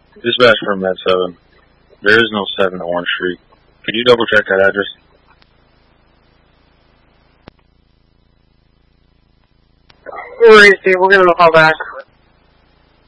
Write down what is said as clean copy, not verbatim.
Dispatch from Med 7. There is no 7 Orange Street. Could you double check that address? We're going to call back.